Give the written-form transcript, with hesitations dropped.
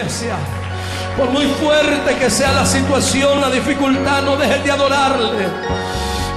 iglesia. Por muy fuerte que sea la situación, la dificultad, no dejes de adorarle.